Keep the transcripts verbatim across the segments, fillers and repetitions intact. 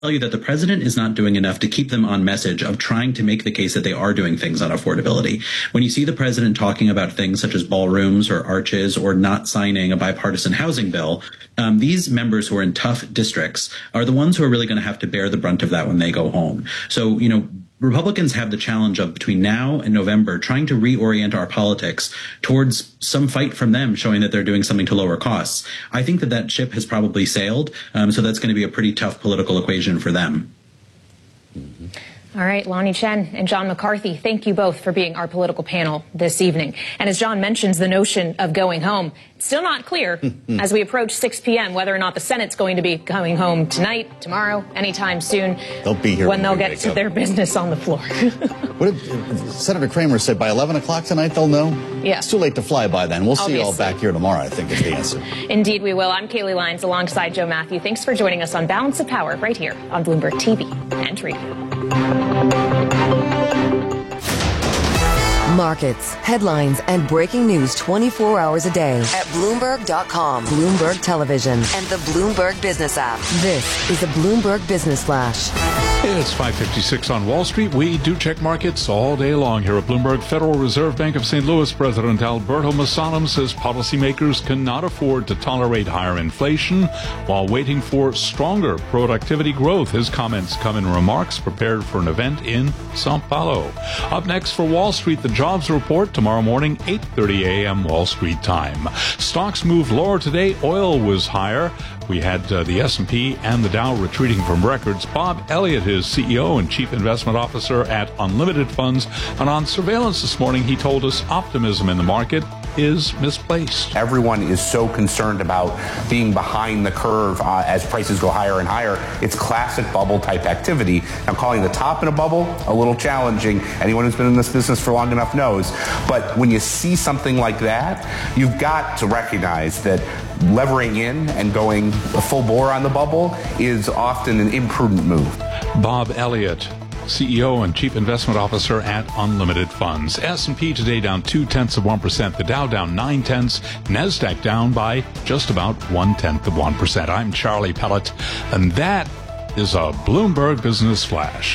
tell you that the president is not doing enough to keep them on message of trying to make the case that they are doing things on affordability. When you see the president talking about things such as ballrooms or arches or not signing a bipartisan housing bill, um, these members who are in tough districts are the ones who are really going to have to bear the brunt of that when they go home. So, you know, Republicans have the challenge of between now and November trying to reorient our politics towards some fight from them showing that they're doing something to lower costs. I think that that ship has probably sailed, um, so that's going to be a pretty tough political equation for them. Mm-hmm. All right, Lonnie Chen and John McCarthy, thank you both for being our political panel this evening. And as John mentions the notion of going home, it's still not clear as we approach six p.m. whether or not the Senate's going to be coming home tonight, tomorrow, anytime soon. They'll be here when they'll get to their business on the floor. What did Senator Kramer said by eleven o'clock tonight they'll know? Yeah. It's too late to fly by then. We'll see Obviously. you all back here tomorrow, I think, is the answer. Indeed we will. I'm Kaylee Lyons alongside Joe Matthew. Thanks for joining us on Balance of Power right here on Bloomberg T V and Radio. Markets, headlines, and breaking news twenty-four hours a day at Bloomberg dot com, Bloomberg Television, and the Bloomberg Business app. This is a Bloomberg Business Flash. It's five fifty-six on Wall Street. We do check markets all day long here at Bloomberg. Federal Reserve Bank of Saint Louis President Alberto Masanem says policymakers cannot afford to tolerate higher inflation while waiting for stronger productivity growth. His comments come in remarks prepared for an event in Sao Paulo. Up next for Wall Street, the jobs report tomorrow morning, eight thirty a.m. Wall Street time. Stocks moved lower today. Oil was higher. We had uh, the S and P and the Dow retreating from records. Bob Elliott is C E O and Chief Investment Officer at Unlimited Funds. And on surveillance this morning, he told us optimism in the market is misplaced. Everyone is so concerned about being behind the curve uh, as prices go higher and higher. It's classic bubble type activity. Now, calling the top in a bubble, a little challenging. Anyone who's been in this business for long enough knows. But when you see something like that, you've got to recognize that levering in and going full bore on the bubble is often an imprudent move. Bob Elliott, C E O and Chief Investment Officer at Unlimited Funds. S and P today down two-tenths of one percent. The Dow down nine-tenths. NASDAQ down by just about one-tenth of one percent. I'm Charlie Pellet, and that is a Bloomberg Business Flash.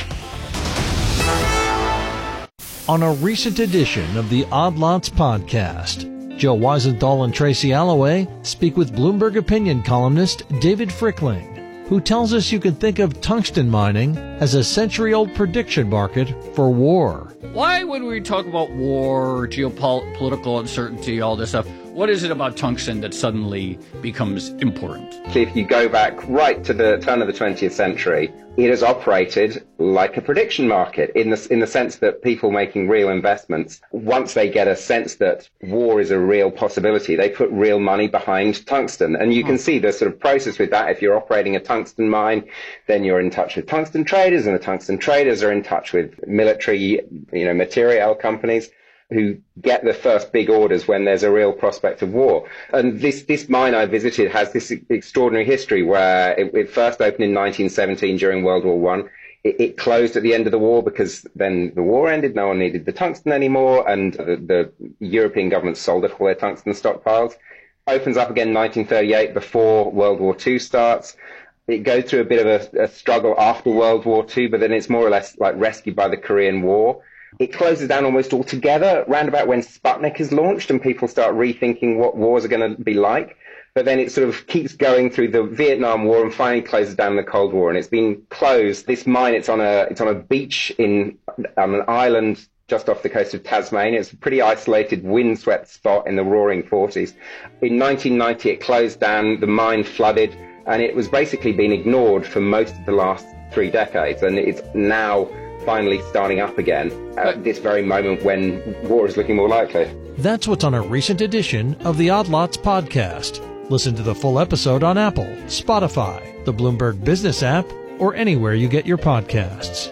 On a recent edition of the Odd Lots podcast, Joe Weisenthal and Tracy Alloway speak with Bloomberg opinion columnist David Frickling, who tells us you can think of tungsten mining as a century-old prediction market for war. Why would we talk about war, geopolitical uncertainty, all this stuff? What is it about tungsten that suddenly becomes important? If you go back right to the turn of the twentieth century, it has operated like a prediction market in the, in the sense that people making real investments, once they get a sense that war is a real possibility, they put real money behind tungsten. And you can see the sort of process with that. If you're operating a tungsten mine, then you're in touch with tungsten traders, and the tungsten traders are in touch with military, you know, materiel companies who get the first big orders when there's a real prospect of war. And this, this mine I visited has this extraordinary history where it, it first opened in nineteen seventeen during World War One. It, it closed at the end of the war because then the war ended, no one needed the tungsten anymore, and the, the European governments sold off all their tungsten stockpiles. Opens up again in nineteen thirty-eight before World War Two starts. It goes through a bit of a, a struggle after World War Two, but then it's more or less like rescued by the Korean War. It closes down almost altogether round about when Sputnik is launched and people start rethinking what wars are going to be like. But then it sort of keeps going through the Vietnam War and finally closes down the Cold War. And it's been closed. This mine, it's on a it's on a beach in on an island just off the coast of Tasmania. It's a pretty isolated, windswept spot in the roaring forties. In nineteen ninety, it closed down. The mine flooded, and it was basically been ignored for most of the last three decades. And it's now finally starting up again at this very moment when war is looking more likely. That's what's on a recent edition of the Odd Lots podcast. Listen to the full episode on Apple, Spotify, the Bloomberg Business app, or anywhere you get your podcasts.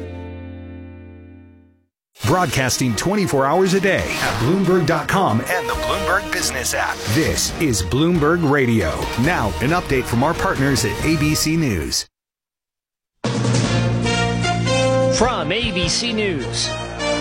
Broadcasting twenty-four hours a day at Bloomberg dot com and the Bloomberg Business app. This is Bloomberg Radio. Now, an update from our partners at A B C News. From A B C News,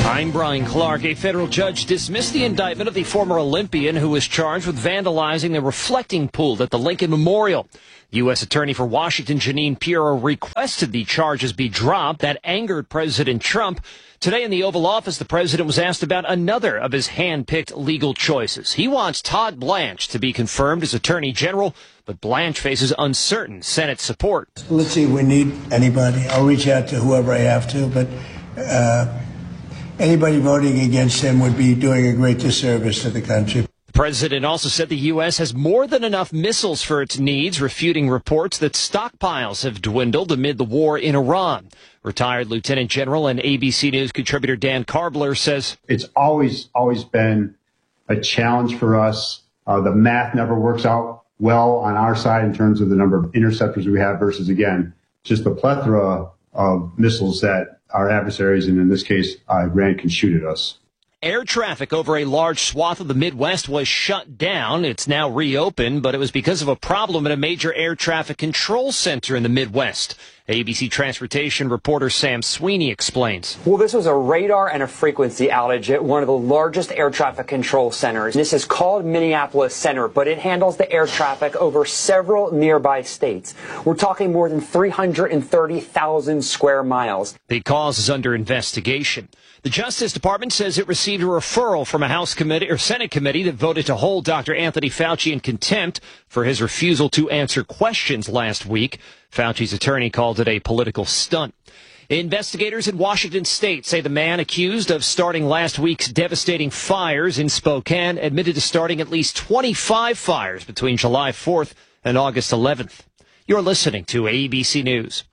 I'm Brian Clark. A federal judge dismissed the indictment of the former Olympian who was charged with vandalizing the reflecting pool at the Lincoln Memorial. U S Attorney for Washington, Jeanine Pirro, requested the charges be dropped. That angered President Trump. Today in the Oval Office, the president was asked about another of his hand-picked legal choices. He wants Todd Blanche to be confirmed as Attorney General, but Blanche faces uncertain Senate support. Let's see if we need anybody. I'll reach out to whoever I have to, but uh, anybody voting against him would be doing a great disservice to the country. The president also said the U S has more than enough missiles for its needs, refuting reports that stockpiles have dwindled amid the war in Iran. Retired Lieutenant General and A B C News contributor Dan Karbler says, It's always, always been a challenge for us. Uh, the math never works out well on our side in terms of the number of interceptors we have versus, again, just the plethora of missiles that our adversaries, and in this case, Iran, can shoot at us. Air traffic over a large swath of the Midwest was shut down. It's now reopened, but it was because of a problem at a major air traffic control center in the Midwest. A B C Transportation reporter Sam Sweeney explains. Well, this was a radar and a frequency outage at one of the largest air traffic control centers. This is called Minneapolis Center, but it handles the air traffic over several nearby states. We're talking more than three hundred thirty thousand square miles. The cause is under investigation. The Justice Department says it received a referral from a House committee or Senate committee that voted to hold Doctor Anthony Fauci in contempt for his refusal to answer questions last week. Fauci's attorney called it a political stunt. Investigators in Washington state say the man accused of starting last week's devastating fires in Spokane admitted to starting at least twenty-five fires between July fourth and August eleventh. You're listening to A B C News.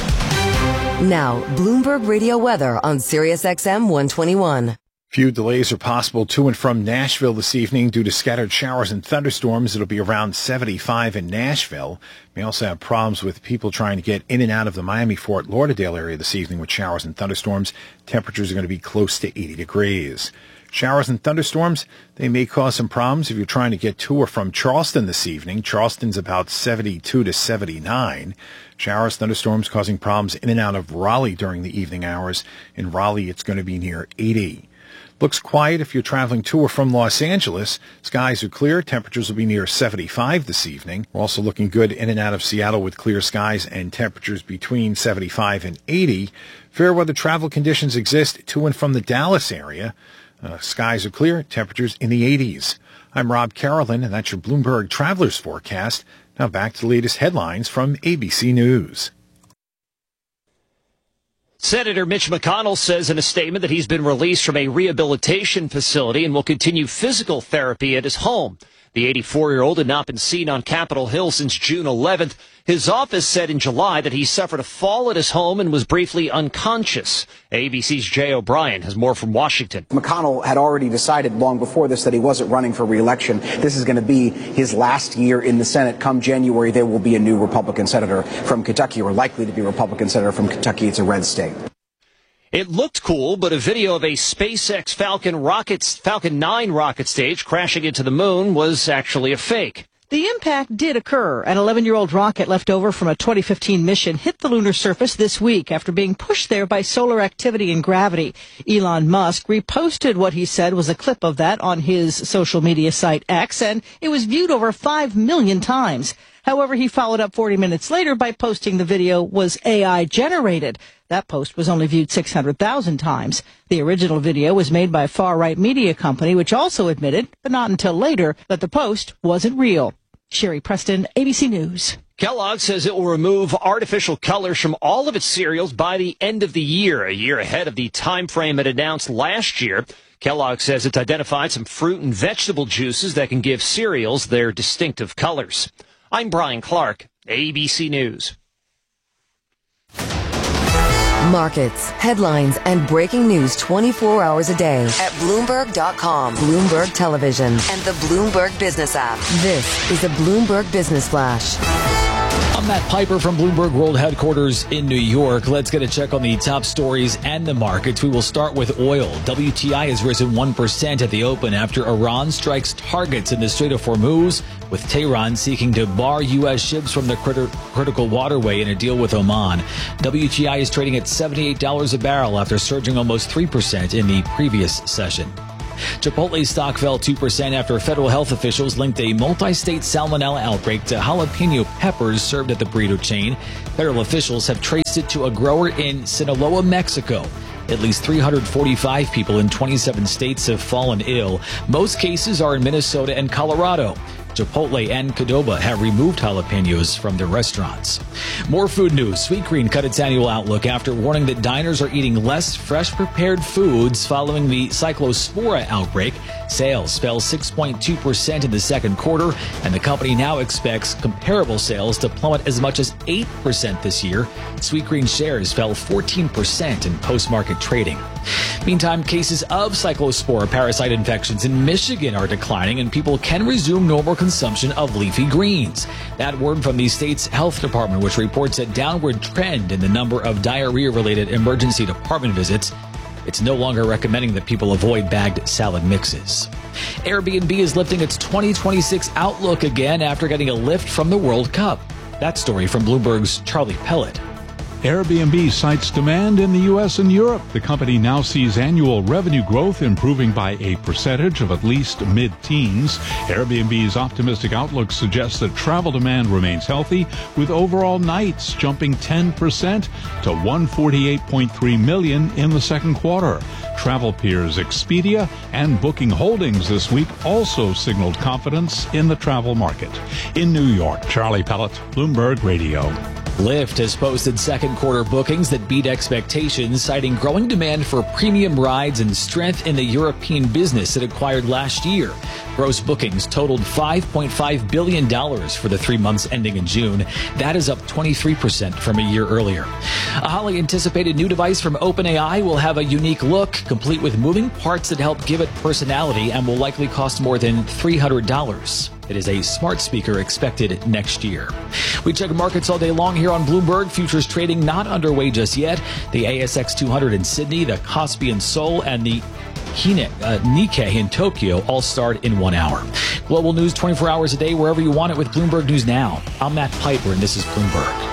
Now, Bloomberg Radio weather on Sirius X M one twenty-one. Few delays are possible to and from Nashville this evening due to scattered showers and thunderstorms. It'll be around seventy-five in Nashville. May also have problems with people trying to get in and out of the Miami-Fort Lauderdale area this evening with showers and thunderstorms. Temperatures are going to be close to eighty degrees. Showers and thunderstorms, they may cause some problems if you're trying to get to or from Charleston this evening. Charleston's about seventy-two to seventy-nine. Showers, thunderstorms causing problems in and out of Raleigh during the evening hours. In Raleigh, it's going to be near eighty. Looks quiet if you're traveling to or from Los Angeles. Skies are clear. Temperatures will be near seventy-five this evening. We're also looking good in and out of Seattle with clear skies and temperatures between seventy-five and eighty. Fair weather travel conditions exist to and from the Dallas area. Uh, skies are clear. Temperatures in the eighties. I'm Rob Carolyn, and that's your Bloomberg Travelers Forecast. Now back to the latest headlines from A B C News. Senator Mitch McConnell says in a statement that he's been released from a rehabilitation facility and will continue physical therapy at his home. The eighty-four-year-old had not been seen on Capitol Hill since June eleventh. His office said in July that he suffered a fall at his home and was briefly unconscious. A B C's Jay O'Brien has more from Washington. McConnell had already decided long before this that he wasn't running for re-election. This is going to be his last year in the Senate. Come January, there will be a new Republican senator from Kentucky, or likely to be a Republican senator from Kentucky. It's a red state. It looked cool, but a video of a SpaceX Falcon rocket, Falcon nine rocket stage crashing into the moon was actually a fake. The impact did occur. An eleven-year-old rocket left over from a twenty fifteen mission hit the lunar surface this week after being pushed there by solar activity and gravity. Elon Musk reposted what he said was a clip of that on his social media site X, and it was viewed over five million times. However, he followed up forty minutes later by posting the video was A I generated. That post was only viewed six hundred thousand times. The original video was made by a far-right media company, which also admitted, but not until later, that the post wasn't real. Sherry Preston, A B C News. Kellogg says it will remove artificial colors from all of its cereals by the end of the year, a year ahead of the time frame it announced last year. Kellogg says it's identified some fruit and vegetable juices that can give cereals their distinctive colors. I'm Brian Clark, A B C News. Markets, headlines, and breaking news twenty-four hours a day at Bloomberg dot com, Bloomberg Television, and the Bloomberg Business app. This is a Bloomberg Business Flash. I'm Matt Piper from Bloomberg World Headquarters in New York. Let's get a check on the top stories and the markets. We will start with oil. W T I has risen one percent at the open after Iran strikes targets in the Strait of Hormuz, with Tehran seeking to bar U S ships from the crit- critical waterway in a deal with Oman. W T I is trading at seventy-eight dollars a barrel after surging almost three percent in the previous session. Chipotle stock fell two percent after federal health officials linked a multi-state salmonella outbreak to jalapeno peppers served at the burrito chain. Federal officials have traced it to a grower in Sinaloa, Mexico. At least three hundred forty-five people in twenty-seven states have fallen ill. Most cases are in Minnesota and Colorado. Chipotle and Qdoba have removed jalapenos from their restaurants. More food news. Sweetgreen cut its annual outlook after warning that diners are eating less fresh prepared foods following the Cyclospora outbreak. Sales fell six point two percent in the second quarter, and the company now expects comparable sales to plummet as much as eight percent this year. Sweetgreen shares fell fourteen percent in post-market trading. Meantime, cases of Cyclospora parasite infections in Michigan are declining, and people can resume normal consumption of leafy greens. That word from the state's health department, which reports a downward trend in the number of diarrhea-related emergency department visits. It's no longer recommending that people avoid bagged salad mixes. Airbnb is lifting its twenty twenty-six outlook again after getting a lift from the World Cup. That story from Bloomberg's Charlie Pellet. Airbnb cites demand in the U S and Europe. The company now sees annual revenue growth improving by a percentage of at least mid-teens. Airbnb's optimistic outlook suggests that travel demand remains healthy, with overall nights jumping ten percent to one hundred forty-eight point three million in the second quarter. Travel peers Expedia and Booking Holdings this week also signaled confidence in the travel market. In New York, Charlie Pellet, Bloomberg Radio. Lyft has posted second quarter bookings that beat expectations, citing growing demand for premium rides and strength in the European business it acquired last year. Gross bookings totaled five point five billion dollars for the three months ending in June. That is up twenty-three percent from a year earlier. A highly anticipated new device from OpenAI will have a unique look, complete with moving parts that help give it personality, and will likely cost more than three hundred dollars. It is a smart speaker expected next year. We check markets all day long here on Bloomberg. Futures trading not underway just yet. The A S X two hundred in Sydney, the Kospi in Seoul, and the Hine, uh, Nikkei in Tokyo all start in one hour. Global news twenty-four hours a day, wherever you want it with Bloomberg News Now. I'm Matt Piper, and this is Bloomberg.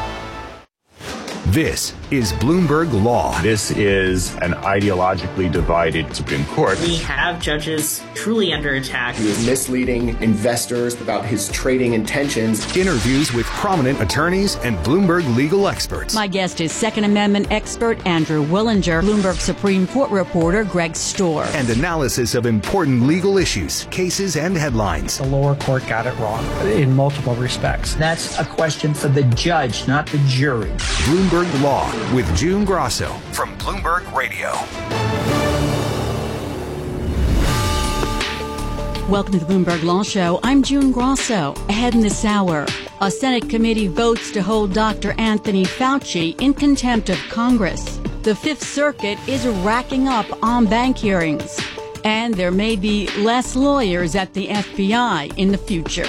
This is Bloomberg Law. This is an ideologically divided Supreme Court. We have judges truly under attack. He was misleading investors about his trading intentions. Interviews with prominent attorneys and Bloomberg legal experts. My guest is Second Amendment expert Andrew Willinger, Bloomberg Supreme Court reporter Greg Stohr. And analysis of important legal issues, cases, and headlines. The lower court got it wrong in multiple respects. That's a question for the judge, not the jury. Bloomberg Law with June Grosso from Bloomberg Radio. Welcome to the Bloomberg Law Show. I'm June Grosso. Ahead in this hour, a Senate committee votes to hold Doctor Anthony Fauci in contempt of Congress. The Fifth Circuit is racking up on bank hearings. And there may be less lawyers at the F B I in the future.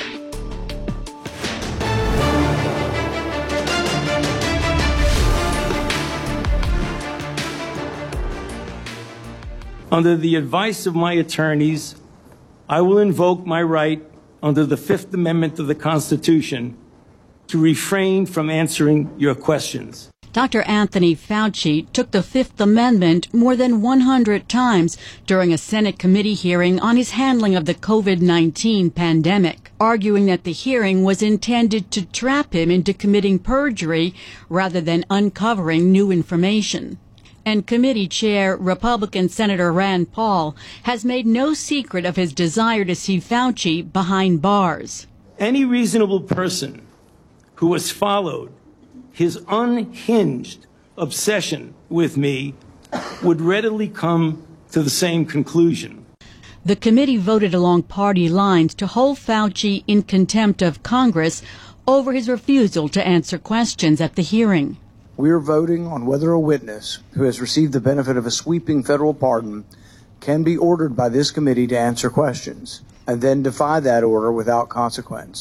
Under the advice of my attorneys, I will invoke my right under the Fifth Amendment of the Constitution to refrain from answering your questions. Doctor Anthony Fauci took the Fifth Amendment more than one hundred times during a Senate committee hearing on his handling of the COVID nineteen pandemic, arguing that the hearing was intended to trap him into committing perjury rather than uncovering new information. And committee chair Republican Senator Rand Paul has made no secret of his desire to see Fauci behind bars. Any reasonable person who has followed his unhinged obsession with me would readily come to the same conclusion. The committee voted along party lines to hold Fauci in contempt of Congress over his refusal to answer questions at the hearing. We are voting on whether a witness who has received the benefit of a sweeping federal pardon can be ordered by this committee to answer questions and then defy that order without consequence.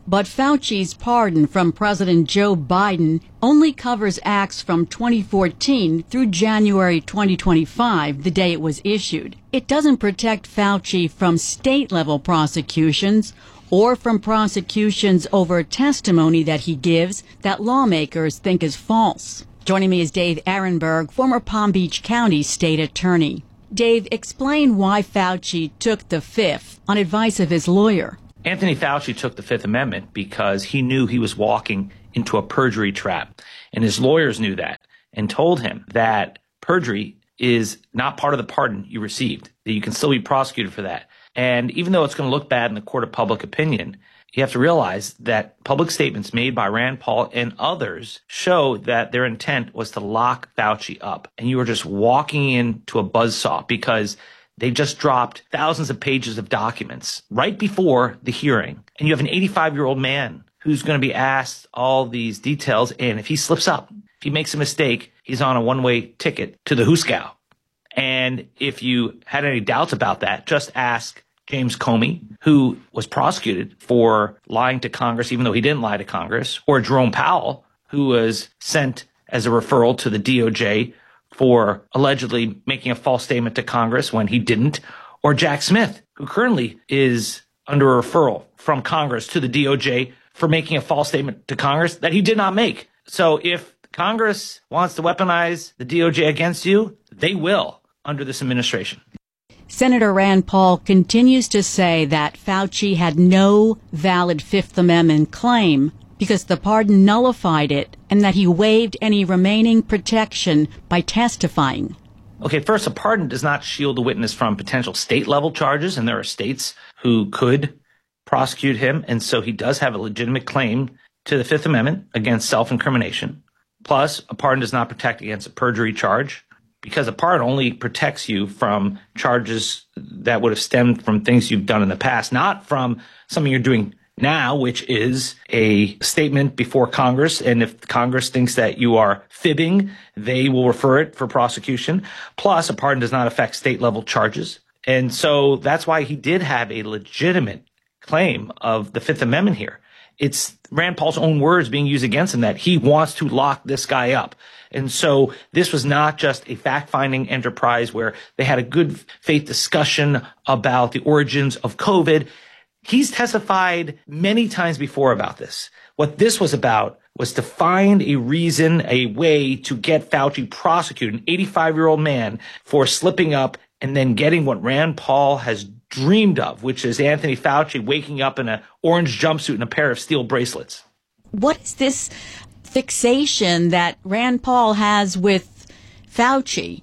But Fauci's pardon from President Joe Biden only covers acts from twenty fourteen through January twenty twenty-five, the day it was issued. It doesn't protect Fauci from state-level prosecutions or from prosecutions over testimony that he gives that lawmakers think is false. Joining me is Dave Ehrenberg, former Palm Beach County state attorney. Dave, explain why Fauci took the fifth on advice of his lawyer. Anthony Fauci took the Fifth Amendment because he knew he was walking into a perjury trap. And his lawyers knew that and told him that perjury is not part of the pardon you received, that you can still be prosecuted for that. And even though it's going to look bad in the court of public opinion, you have to realize that public statements made by Rand Paul and others show that their intent was to lock Fauci up. And you are just walking into a buzzsaw because they just dropped thousands of pages of documents right before the hearing. And you have an eighty-five-year-old man who's going to be asked all these details. And if he slips up, if he makes a mistake, he's on a one-way ticket to the Huskow. And if you had any doubts about that, just ask James Comey, who was prosecuted for lying to Congress, even though he didn't lie to Congress, or Jerome Powell, who was sent as a referral to the D O J for allegedly making a false statement to Congress when he didn't, or Jack Smith, who currently is under a referral from Congress to the D O J for making a false statement to Congress that he did not make. So if Congress wants to weaponize the D O J against you, they will under this administration. Senator Rand Paul continues to say that Fauci had no valid Fifth Amendment claim because the pardon nullified it and that he waived any remaining protection by testifying. Okay, first, a pardon does not shield a witness from potential state-level charges, and there are states who could prosecute him, and so he does have a legitimate claim to the Fifth Amendment against self-incrimination. Plus, a pardon does not protect against a perjury charge because a pardon only protects you from charges that would have stemmed from things you've done in the past, not from something you're doing now, which is a statement before Congress. And if Congress thinks that you are fibbing, they will refer it for prosecution. Plus, a pardon does not affect state level charges. And so that's why he did have a legitimate claim of the Fifth Amendment here. It's Rand Paul's own words being used against him that he wants to lock this guy up. And so this was not just a fact-finding enterprise where they had a good faith discussion about the origins of COVID. He's testified many times before about this. What this was about was to find a reason, a way to get Fauci prosecuted, an eighty-five-year-old man, for slipping up and then getting what Rand Paul has dreamed of, which is Anthony Fauci waking up in an orange jumpsuit and a pair of steel bracelets. What is this fixation that Rand Paul has with Fauci?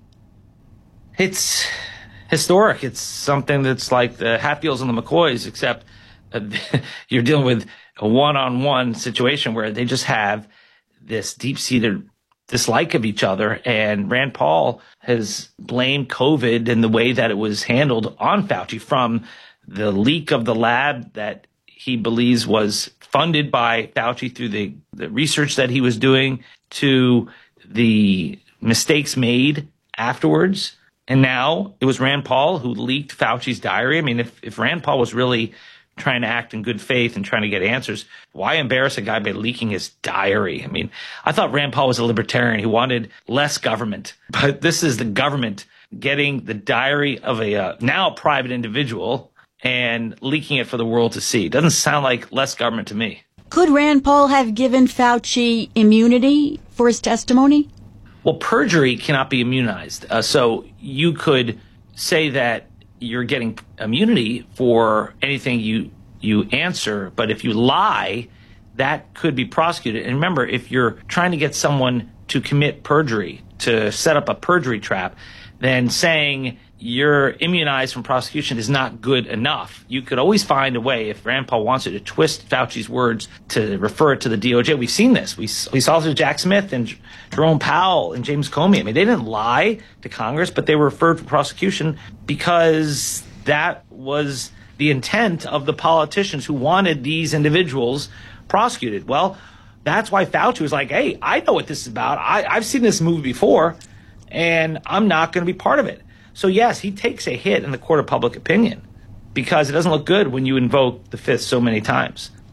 It's historic. It's something that's like the Hatfields and the McCoys, except uh, you're dealing with a one-on-one situation where they just have this deep-seated dislike of each other. And Rand Paul has blamed COVID and the way that it was handled on Fauci, from the leak of the lab that he believes was funded by Fauci through the, the research that he was doing, to the mistakes made afterwards. And now it was Rand Paul who leaked Fauci's diary. I mean, if, if Rand Paul was really trying to act in good faith and trying to get answers, why embarrass a guy by leaking his diary? I mean, I thought Rand Paul was a libertarian. He wanted less government. But this is the government getting the diary of a uh, now private individual and leaking it for the world to see. Doesn't sound like less government to me. Could Rand Paul have given Fauci immunity for his testimony? Well, perjury cannot be immunized. Uh, so you could say that you're getting immunity for anything you you answer, but if you lie, that could be prosecuted. And remember, if you're trying to get someone to commit perjury, to set up a perjury trap, then saying you're immunized from prosecution is not good enough. You could always find a way, if Rand Paul wants you to twist Fauci's words to refer it to the D O J. We've seen this. We, we saw this with Jack Smith and Jerome Powell and James Comey. I mean, they didn't lie to Congress, but they were referred for prosecution because that was the intent of the politicians who wanted these individuals prosecuted. Well, that's why Fauci was like, hey, I know what this is about. I, I've seen this movie before, and I'm not going to be part of it. So, yes, he takes a hit in the court of public opinion because it doesn't look good when you invoke the Fifth so many times.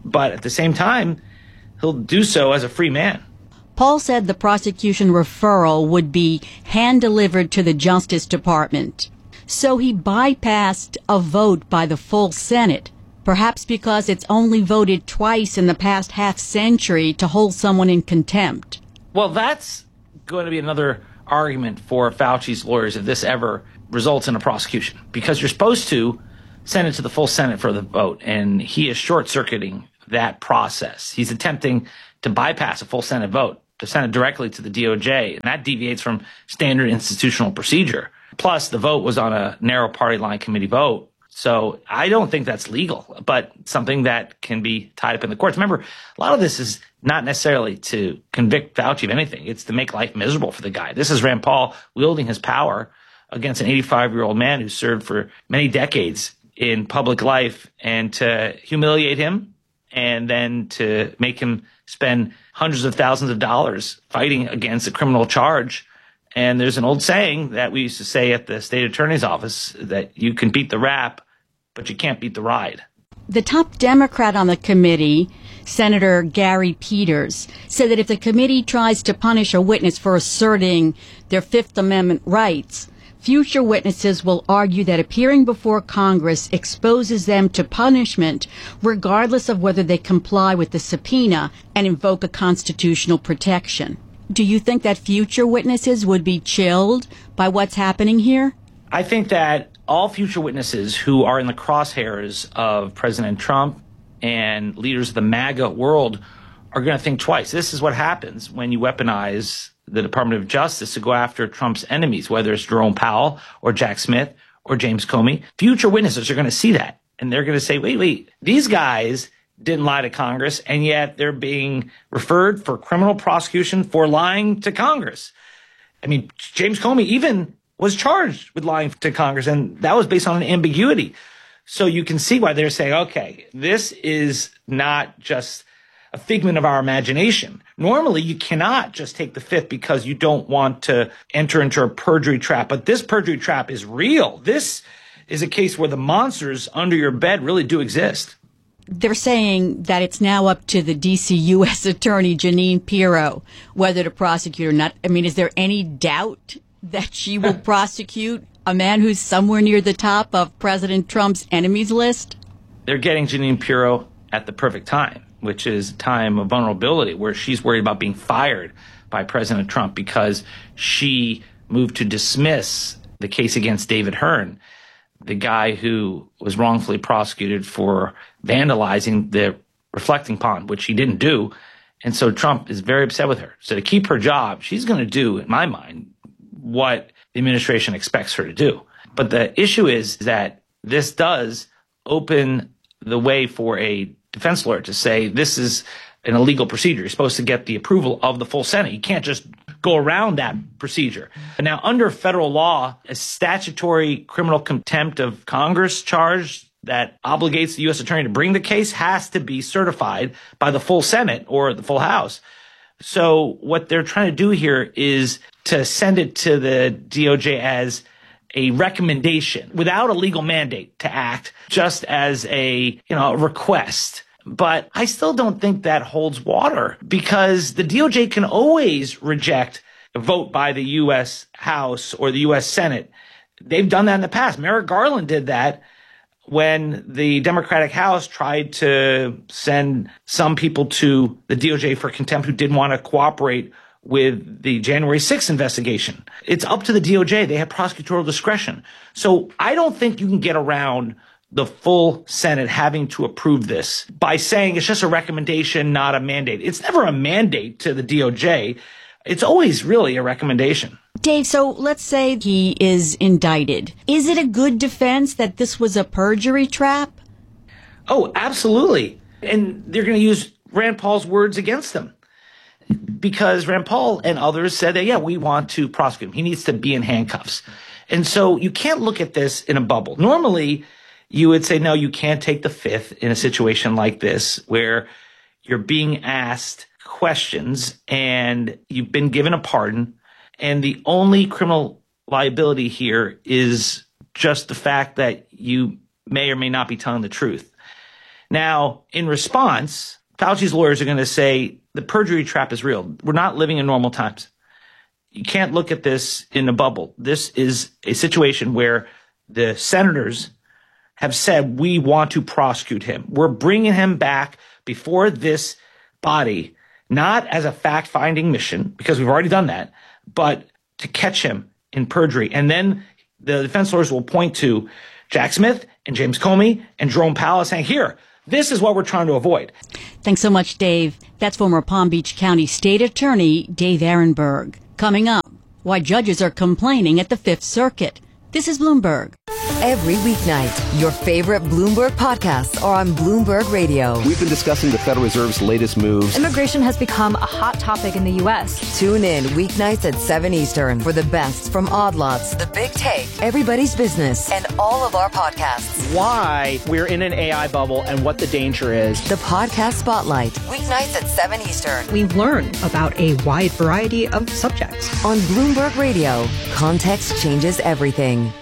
But at the same time, he'll do so as a free man. Paul said the prosecution referral would be hand-delivered to the Justice Department. So he bypassed a vote by the full Senate, perhaps because it's only voted twice in the past half century to hold someone in contempt. Well, that's going to be another argument for Fauci's lawyers if this ever results in a prosecution, because you're supposed to send it to the full Senate for the vote, and he is short-circuiting that process. He's attempting to bypass a full Senate vote, to send it directly to the D O J, and that deviates from standard institutional procedure. Plus, the vote was on a narrow party line committee vote, so I don't think that's legal, but something that can be tied up in the courts. Remember, a lot of this is not necessarily to convict Fauci of anything. It's to make life miserable for the guy. This is Rand Paul wielding his power against an eighty-five-year-old man who served for many decades in public life, and to humiliate him and then to make him spend hundreds of thousands of dollars fighting against a criminal charge. And there's an old saying that we used to say at the state attorney's office that you can beat the rap, but you can't beat the ride. The top Democrat on the committee, Senator Gary Peters, said that if the committee tries to punish a witness for asserting their Fifth Amendment rights, future witnesses will argue that appearing before Congress exposes them to punishment, regardless of whether they comply with the subpoena and invoke a constitutional protection. Do you think that future witnesses would be chilled by what's happening here? I think that all future witnesses who are in the crosshairs of President Trump and leaders of the MAGA world are going to think twice. This is what happens when you weaponize the Department of Justice to go after Trump's enemies, whether it's Jerome Powell or Jack Smith or James Comey. Future witnesses are going to see that, and they're going to say, wait, wait, these guys didn't lie to Congress, and yet they're being referred for criminal prosecution for lying to Congress. I mean, James Comey even was charged with lying to Congress, and that was based on an ambiguity. So you can see why they're saying, okay, this is not just a figment of our imagination. Normally, you cannot just take the fifth because you don't want to enter into a perjury trap. But this perjury trap is real. This is a case where the monsters under your bed really do exist. They're saying that it's now up to the D C U S Attorney Jeanine Pirro whether to prosecute or not. I mean, is there any doubt that she will prosecute a man who's somewhere near the top of President Trump's enemies list? They're getting Jeanine Pirro at the perfect time, which is a time of vulnerability where she's worried about being fired by President Trump because she moved to dismiss the case against David Hearn, the guy who was wrongfully prosecuted for vandalizing the reflecting pond, which he didn't do. And so Trump is very upset with her. So to keep her job, she's going to do, in my mind, what the administration expects her to do. But the issue is that this does open the way for a defense lawyer to say this is an illegal procedure. You're supposed to get the approval of the full Senate. You can't just go around that procedure. And now, under federal law, a statutory criminal contempt of Congress charge that obligates the U S attorney to bring the case has to be certified by the full Senate or the full House. So what they're trying to do here is to send it to the D O J as a recommendation without a legal mandate to act, just as a, you know, a request. But I still don't think that holds water because the D O J can always reject a vote by the U S House or the U S Senate. They've done that in the past. Merrick Garland did that when the Democratic House tried to send some people to the D O J for contempt who didn't want to cooperate with the January sixth investigation. It's up to the D O J. They have prosecutorial discretion. So I don't think you can get around the full Senate having to approve this by saying it's just a recommendation, not a mandate. It's never a mandate to the D O J. It's always really a recommendation. Dave, so let's say he is indicted. Is it a good defense that this was a perjury trap? Oh, absolutely. And they're going to use Rand Paul's words against him because Rand Paul and others said that, yeah, we want to prosecute him. He needs to be in handcuffs. And so you can't look at this in a bubble. Normally, you would say, no, you can't take the fifth in a situation like this where you're being asked questions and you've been given a pardon. And the only criminal liability here is just the fact that you may or may not be telling the truth. Now, in response, Fauci's lawyers are going to say the perjury trap is real. We're not living in normal times. You can't look at this in a bubble. This is a situation where the senators have said, we want to prosecute him. We're bringing him back before this body, not as a fact-finding mission, because we've already done that, but to catch him in perjury. And then the defense lawyers will point to Jack Smith and James Comey and Jerome Powell saying, here, this is what we're trying to avoid. Thanks so much, Dave. That's former Palm Beach County State Attorney Dave Ehrenberg. Coming up, why judges are complaining at the Fifth Circuit. This is Bloomberg. Every weeknight, your favorite Bloomberg podcasts are on Bloomberg Radio. We've been discussing the Federal Reserve's latest moves. Immigration has become a hot topic in the U S. Tune in weeknights at seven Eastern for the best from Odd Lots, The Big Take, Everybody's Business, and all of our podcasts. Why we're in an A I bubble and what the danger is. The Podcast Spotlight, weeknights at seven Eastern. We learn about a wide variety of subjects. On Bloomberg Radio, context changes everything.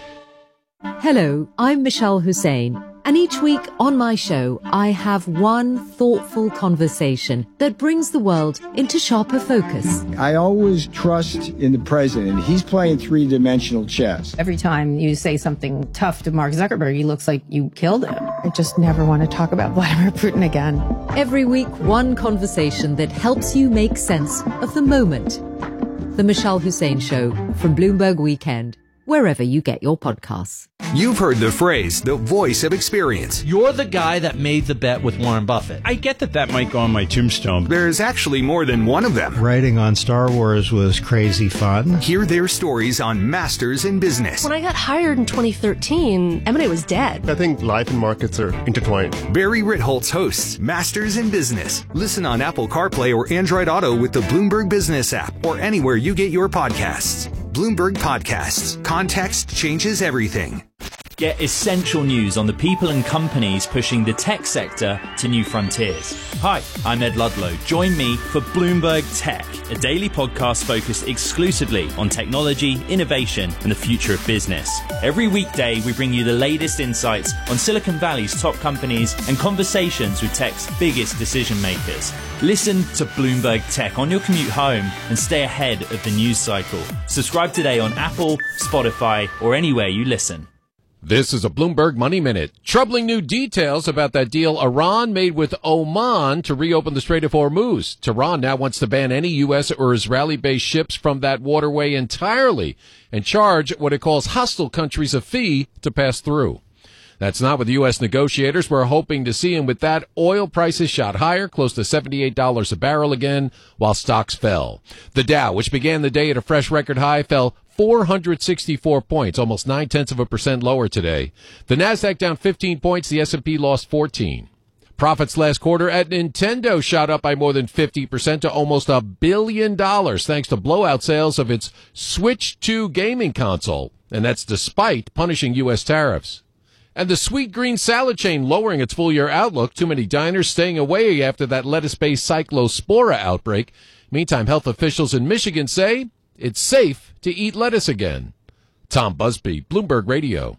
Hello, I'm Michelle Hussein, and each week on my show, I have one thoughtful conversation that brings the world into sharper focus. I always trust in the president. He's playing three-dimensional chess. Every time you say something tough to Mark Zuckerberg, he looks like you killed him. I just never want to talk about Vladimir Putin again. Every week, one conversation that helps you make sense of the moment. The Michelle Hussein Show from Bloomberg Weekend, wherever you get your podcasts. You've heard the phrase, the voice of experience. You're the guy that made the bet with Warren Buffett. I get that that might go on my tombstone. There's actually more than one of them. Writing on Star Wars was crazy fun. Hear their stories on Masters in Business. When I got hired in twenty thirteen, M and A was dead. I think life and markets are intertwined. Barry Ritholtz hosts Masters in Business. Listen on Apple CarPlay or Android Auto with the Bloomberg Business app or anywhere you get your podcasts. Bloomberg Podcasts. Context changes everything. Get essential news on the people and companies pushing the tech sector to new frontiers. Hi, I'm Ed Ludlow. Join me for Bloomberg Tech, a daily podcast focused exclusively on technology, innovation, and the future of business. Every weekday, we bring you the latest insights on Silicon Valley's top companies and conversations with tech's biggest decision makers. Listen to Bloomberg Tech on your commute home and stay ahead of the news cycle. Subscribe today on Apple, Spotify, or anywhere you listen. This is a Bloomberg Money Minute. Troubling new details about that deal Iran made with Oman to reopen the Strait of Hormuz. Tehran now wants to ban any U S or Israeli-based ships from that waterway entirely and charge what it calls hostile countries a fee to pass through. That's not what the U S negotiators were hoping to see, and with that, oil prices shot higher, close to seventy-eight dollars a barrel again, while stocks fell. The Dow, which began the day at a fresh record high, fell four hundred sixty-four points, almost nine-tenths of a percent lower today. The Nasdaq down fifteen points, the S and P lost fourteen. Profits last quarter at Nintendo shot up by more than fifty percent to almost a billion dollars, thanks to blowout sales of its Switch two gaming console, and that's despite punishing U S tariffs. And the Sweet Green salad chain lowering its full-year outlook. Too many diners staying away after that lettuce-based Cyclospora outbreak. Meantime, health officials in Michigan say it's safe to eat lettuce again. Tom Busby, Bloomberg Radio.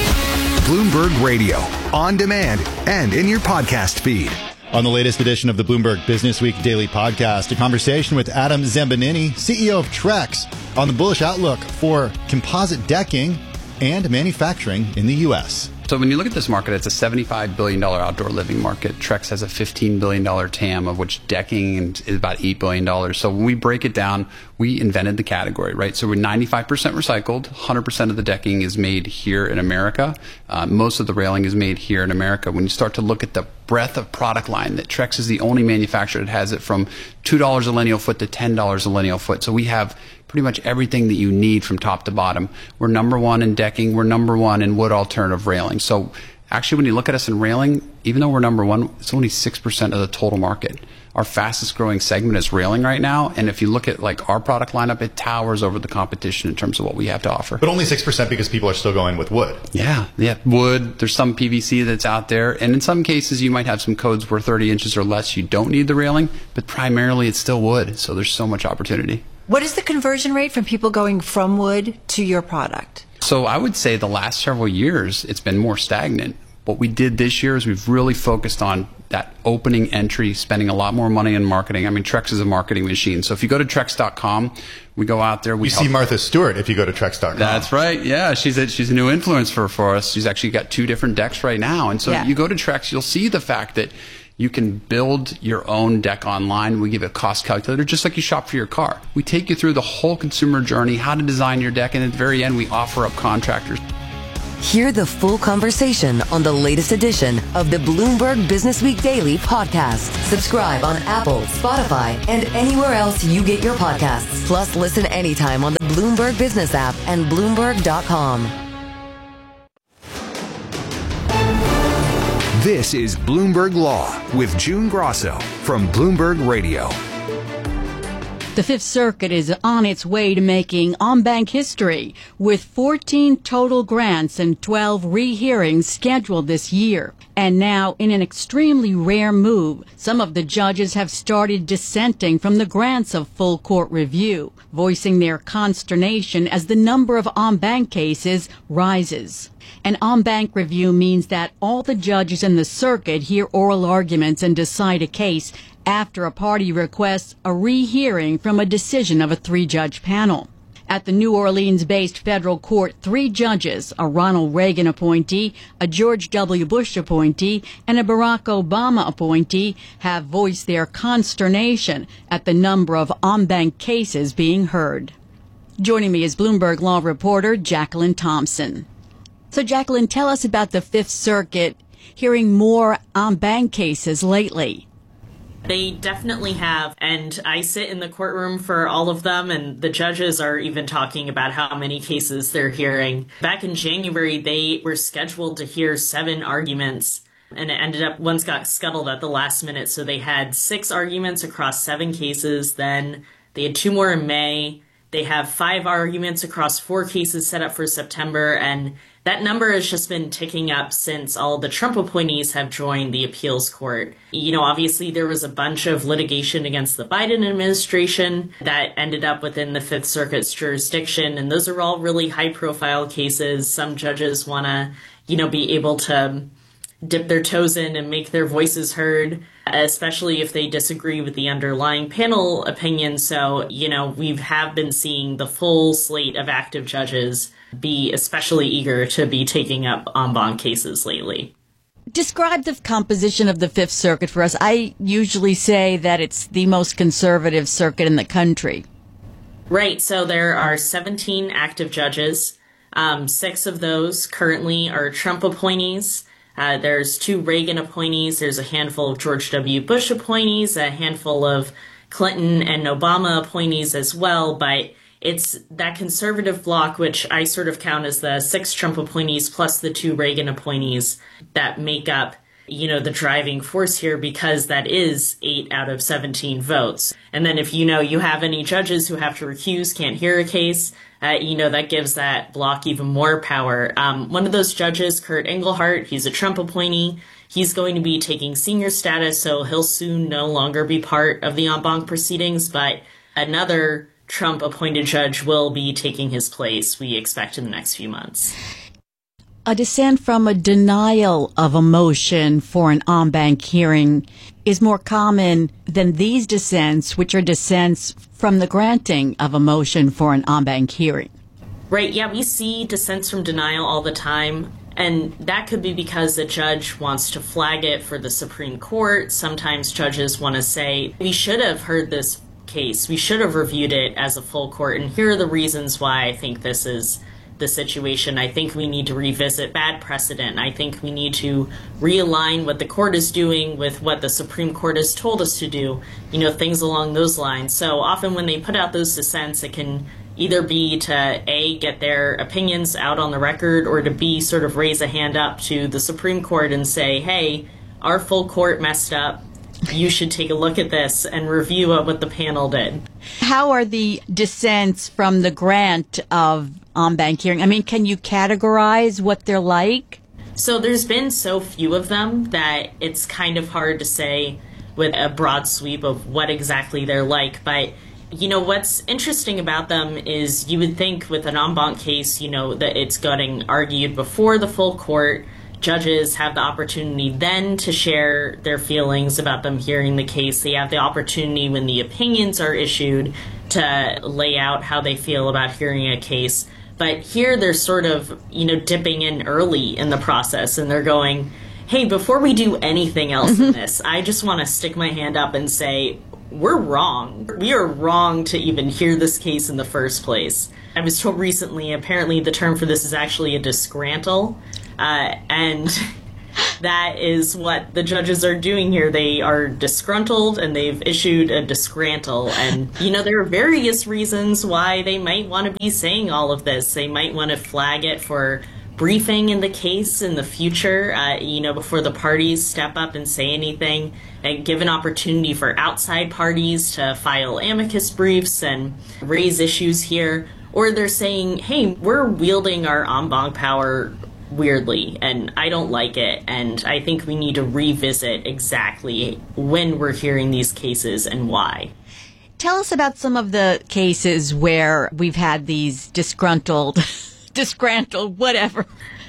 Bloomberg Radio, on demand and in your podcast feed. On the latest edition of the Bloomberg Business Week Daily Podcast, a conversation with Adam Zambanini, C E O of Trex, on the bullish outlook for composite decking and manufacturing in the U S. So when you look at this market, it's a seventy-five billion dollars outdoor living market. Trex has a fifteen billion dollars T A M, of which decking is about eight billion dollars. So when we break it down, we invented the category, right? So we're ninety-five percent recycled. one hundred percent of the decking is made here in America. Uh, most of the railing is made here in America. When you start to look at the breadth of product line, that Trex is the only manufacturer that has it from two dollars a lineal foot to ten dollars a lineal foot. So we have pretty much everything that you need from top to bottom. We're number one in decking. We're number one in wood alternative railing. So actually, when you look at us in railing, even though we're number one, it's only six percent of the total market. Our fastest growing segment is railing right now. And if you look at like our product lineup, it towers over the competition in terms of what we have to offer. But only six percent because people are still going with wood. Yeah, yeah, wood. There's some P V C that's out there. And in some cases, you might have some codes where thirty inches or less, you don't need the railing. But primarily, it's still wood. So there's so much opportunity. What is the conversion rate from people going from wood to your product? So I would say the last several years, it's been more stagnant. What we did this year is we've really focused on that opening entry, spending a lot more money in marketing. I mean, Trex is a marketing machine. So if you go to Trex dot com, we go out there. We you see Martha Stewart if you go to Trex dot com. That's right. Yeah, she's a, she's a new influencer for us. She's actually got two different decks right now. And so Yeah. you go to Trex, you'll see the fact that you can build your own deck online. We give a cost calculator just like you shop for your car. We take you through the whole consumer journey, how to design your deck, and at the very end, we offer up contractors. Hear the full conversation on the latest edition of the Bloomberg Business Week Daily podcast. Subscribe on Apple, Spotify, and anywhere else you get your podcasts. Plus, listen anytime on the Bloomberg Business app and Bloomberg dot com. This is Bloomberg Law with June Grosso from Bloomberg Radio. The Fifth Circuit is on its way to making on-bank history, with fourteen total grants and twelve rehearings scheduled this year. And now, in an extremely rare move, some of the judges have started dissenting from the grants of full court review, voicing their consternation as the number of on-bank cases rises. An en-banc review means that all the judges in the circuit hear oral arguments and decide a case after a party requests a rehearing from a decision of a three-judge panel. At the New Orleans-based federal court, three judges, a Ronald Reagan appointee, a George W. Bush appointee, and a Barack Obama appointee, have voiced their consternation at the number of en-banc cases being heard. Joining me is Bloomberg Law reporter Jacqueline Thompson. So, Jacqueline, tell us about the Fifth Circuit hearing more en-banc cases lately. They definitely have, and I sit in the courtroom for all of them, and the judges are even talking about how many cases they're hearing. Back in January, they were scheduled to hear seven arguments, and it ended up, one's got scuttled at the last minute, so they had six arguments across seven cases. Then they had two more in May. They have five arguments across four cases set up for September, and that number has just been ticking up since all the Trump appointees have joined the appeals court. You know, obviously there was a bunch of litigation against the Biden administration that ended up within the Fifth Circuit's jurisdiction, and those are all really high-profile cases. Some judges want to, you know, be able to dip their toes in and make their voices heard, especially if they disagree with the underlying panel opinion. So, you know, we have been seeing the full slate of active judges be especially eager to be taking up en banc cases lately. Describe the composition of the Fifth Circuit for us. I usually say that it's the most conservative circuit in the country. Right. So there are seventeen active judges. Um, six of those currently are Trump appointees. Uh, there's two Reagan appointees. There's a handful of George W. Bush appointees, a handful of Clinton and Obama appointees as well. But it's that conservative bloc, which I sort of count as the six Trump appointees plus the two Reagan appointees, that make up, you know, the driving force here, because that is eight out of seventeen votes. And then if, you know, you have any judges who have to recuse, can't hear a case, uh, you know, that gives that bloc even more power. Um, one of those judges, Kurt Engelhardt, he's a Trump appointee. He's going to be taking senior status, so he'll soon no longer be part of the en banc proceedings. But another Trump-appointed judge will be taking his place, we expect, in the next few months. A dissent from a denial of a motion for an en banc hearing is more common than these dissents, which are dissents from the granting of a motion for an en banc hearing. Right, yeah, we see dissents from denial all the time, and that could be because the judge wants to flag it for the Supreme Court. Sometimes judges want to say, we should have heard this case, we should have reviewed it as a full court, and here are the reasons why I think this is the situation. I think we need to revisit bad precedent. I think we need to realign what the court is doing with what the Supreme Court has told us to do, you know, things along those lines. So often when they put out those dissents, it can either be to A, get their opinions out on the record, or to B, sort of raise a hand up to the Supreme Court and say, hey, our full court messed up. You should take a look at this and review what the panel did. How are the dissents from the grant of en banc hearing? I mean, can you categorize what they're like? So there's been so few of them that it's kind of hard to say with a broad sweep of what exactly they're like. But, you know, what's interesting about them is you would think with an en banc case, you know, that it's getting argued before the full court. Judges have the opportunity then to share their feelings about them hearing the case. They have the opportunity when the opinions are issued to lay out how they feel about hearing a case. But here they're sort of, you know, dipping in early in the process, and they're going, hey, before we do anything else mm-hmm. in this, I just want to stick my hand up and say, we're wrong. We are wrong to even hear this case in the first place. I was told recently, apparently the term for this is actually a disgrantle. Uh, and that is what the judges are doing here. They are disgruntled and they've issued a disgrantle. And, you know, there are various reasons why they might want to be saying all of this. They might want to flag it for briefing in the case in the future, uh, you know, before the parties step up and say anything, and give an opportunity for outside parties to file amicus briefs and raise issues here. Or they're saying, hey, we're wielding our en banc power weirdly, and I don't like it, and I think we need to revisit exactly when we're hearing these cases and why. Tell us about some of the cases where we've had these disgruntled, disgruntled, whatever.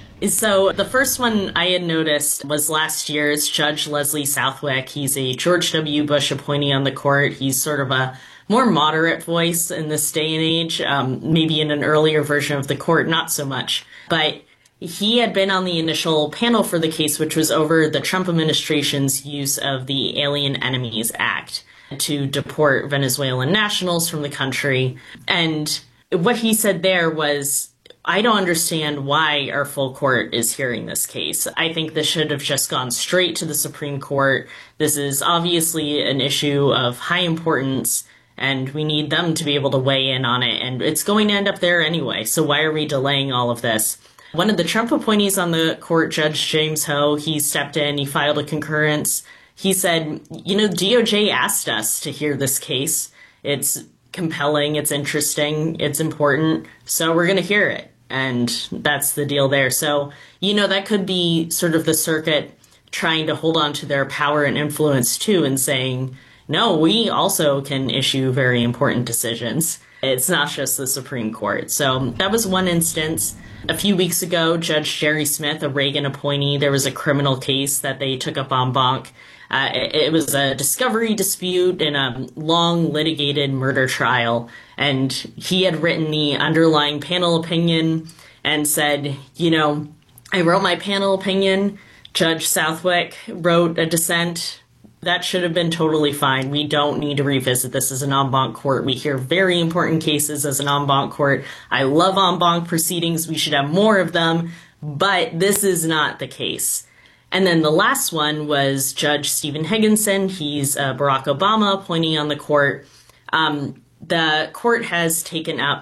So the first one I had noticed was last year's Judge Leslie Southwick. He's a George W. Bush appointee on the court. He's sort of a more moderate voice in this day and age, um, maybe in an earlier version of the court, not so much. But he had been on the initial panel for the case, which was over the Trump administration's use of the Alien Enemies Act to deport Venezuelan nationals from the country. And what he said there was, I don't understand why our full court is hearing this case. I think this should have just gone straight to the Supreme Court. This is obviously an issue of high importance, and we need them to be able to weigh in on it. And it's going to end up there anyway, so why are we delaying all of this? One of the Trump appointees on the court, Judge James Ho, he stepped in, he filed a concurrence. He said, you know, D O J asked us to hear this case. It's compelling, it's interesting, it's important, so we're going to hear it. And that's the deal there. So, you know, that could be sort of the circuit trying to hold on to their power and influence too, and saying, no, we also can issue very important decisions. It's not just the Supreme Court. So that was one instance. A few weeks ago, Judge Jerry Smith, a Reagan appointee, there was a criminal case that they took up en banc. Uh, it, it was a discovery dispute in a long litigated murder trial. And he had written the underlying panel opinion and said, you know, I wrote my panel opinion. Judge Southwick wrote a dissent. That should have been totally fine. We don't need to revisit this as an en banc court. We hear very important cases as an en banc court. I love en banc proceedings. We should have more of them, but this is not the case. And then the last one was Judge Stephen Higginson. He's a Barack Obama appointee on the court. Um, the court has taken up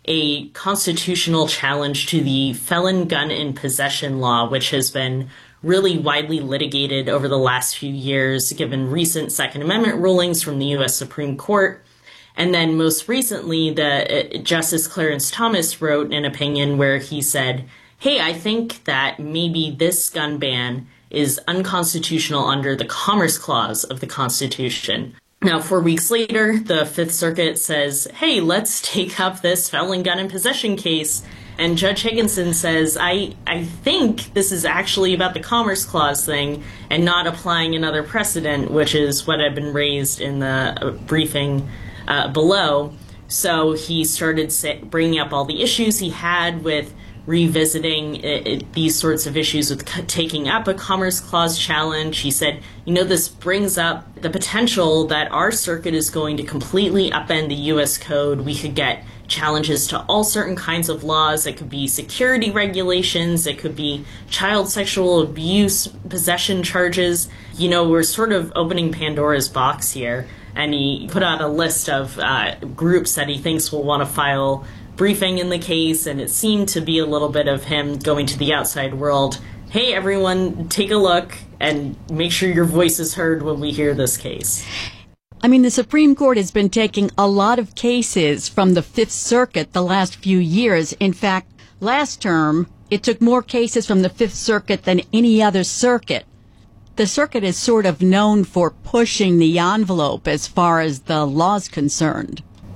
a constitutional challenge to the felon gun in possession law, which has been really widely litigated over the last few years, given recent Second Amendment rulings from the U S Supreme Court. And then most recently, the uh, Justice Clarence Thomas wrote an opinion where he said, hey, I think that maybe this gun ban is unconstitutional under the Commerce Clause of the Constitution. Now, four weeks later, the Fifth Circuit says, hey, let's take up this felon gun in possession case. And Judge Higginson says, I, I think this is actually about the Commerce Clause thing and not applying another precedent, which is what had been raised in the briefing uh, below. So he started say, bringing up all the issues he had with revisiting it, it, these sorts of issues with c- taking up a Commerce Clause challenge. He said, you know, this brings up the potential that our circuit is going to completely upend the U S Code. We could get challenges to all certain kinds of laws. It could be security regulations. It could be child sexual abuse, possession charges. You know, we're sort of opening Pandora's box here. And he put out a list of uh, groups that he thinks will want to file briefing in the case. And it seemed to be a little bit of him going to the outside world. Hey, everyone, take a look and make sure your voice is heard when we hear this case. I mean, the Supreme Court has been taking a lot of cases from the Fifth Circuit the last few years. In fact, last term, it took more cases from the Fifth Circuit than any other circuit. The circuit is sort of known for pushing the envelope as far as the law's concerned.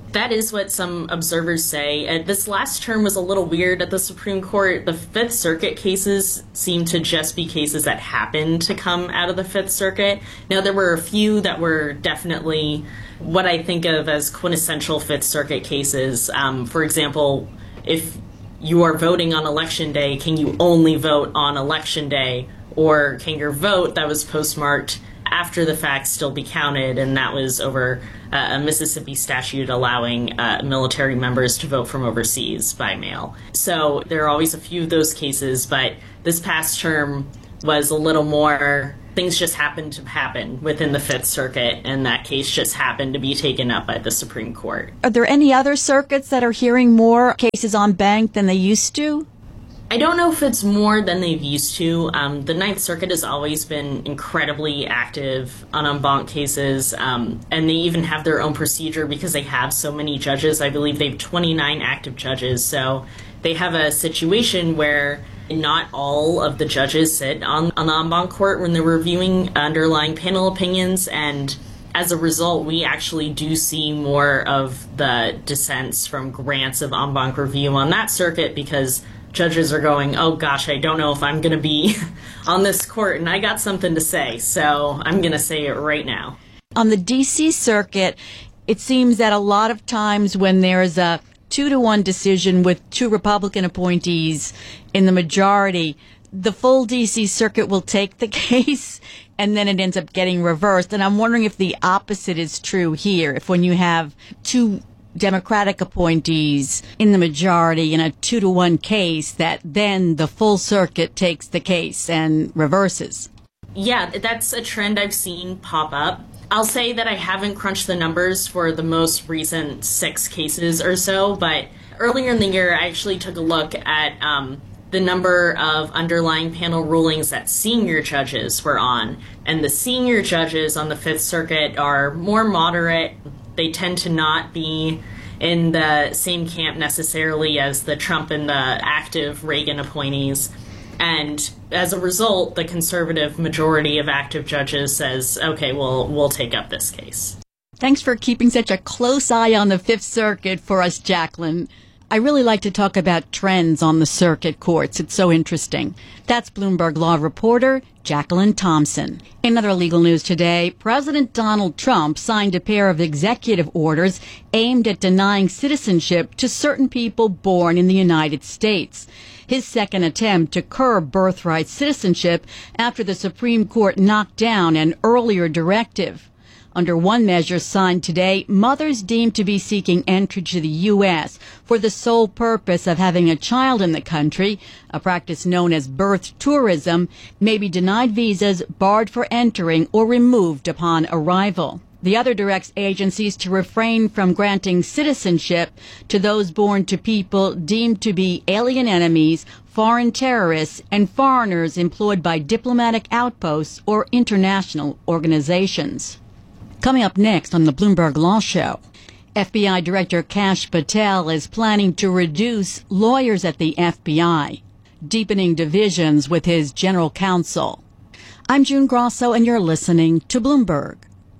That is what some observers say. Uh, this last term was a little weird at the Supreme Court. The Fifth Circuit cases seem to just be cases that happened to come out of the Fifth Circuit. Now, there were a few that were definitely what I think of as quintessential Fifth Circuit cases. Um, for example, if you are voting on Election Day, can you only vote on Election Day? Or can your vote that was postmarked after the fact still be counted? And that was over uh, a Mississippi statute allowing uh, military members to vote from overseas by mail. So there are always a few of those cases, but this past term was a little more, things just happened to happen within the Fifth Circuit, and that case just happened to be taken up by the Supreme Court. Are there any other circuits that are hearing more cases on bank than they used to? I don't know if it's more than they've used to. Um, the Ninth Circuit has always been incredibly active on en banc cases, um, and they even have their own procedure because they have so many judges. I believe they have twenty-nine active judges, so they have a situation where not all of the judges sit on, on the en banc court when they're reviewing underlying panel opinions, and as a result, we actually do see more of the dissents from grants of en banc review on that circuit because judges are going, oh gosh, I don't know if I'm going to be on this court, and I got something to say, so I'm going to say it right now. On the D C circuit, it seems that a lot of times when there's a two to one decision with two Republican appointees in the majority, the full D C circuit will take the case, and then it ends up getting reversed. And I'm wondering if the opposite is true here, if when you have two Democratic appointees in the majority in a two to one case, that then the full circuit takes the case and reverses. Yeah, that's a trend I've seen pop up. I'll say that I haven't crunched the numbers for the most recent six cases or so, but earlier in the year, I actually took a look at um, the number of underlying panel rulings that senior judges were on. And the senior judges on the Fifth Circuit are more moderate. They tend to not be in the same camp necessarily as the Trump and the active Reagan appointees. And as a result, the conservative majority of active judges says, okay, well, we'll take up this case. Thanks for keeping such a close eye on the Fifth Circuit for us, Jacqueline. I really like to talk about trends on the circuit courts. It's so interesting. That's Bloomberg Law reporter Jacqueline Thompson. In other legal news today, President Donald Trump signed a pair of executive orders aimed at denying citizenship to certain people born in the United States. His second attempt to curb birthright citizenship after the Supreme Court knocked down an earlier directive. Under one measure signed today, mothers deemed to be seeking entry to the U S for the sole purpose of having a child in the country, a practice known as birth tourism, may be denied visas, barred for entering, or removed upon arrival. The other directs agencies to refrain from granting citizenship to those born to people deemed to be alien enemies, foreign terrorists, and foreigners employed by diplomatic outposts or international organizations. Coming up next on the Bloomberg Law Show, F B I Director Kash Patel is planning to reduce lawyers at the F B I, deepening divisions with his general counsel. I'm June Grosso, and you're listening to Bloomberg.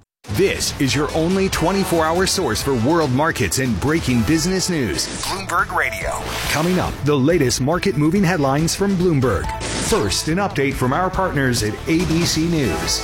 This is your only twenty-four hour source for world markets and breaking business news. Bloomberg Radio. Coming up, the latest market moving headlines from Bloomberg. First, an update from our partners at A B C News.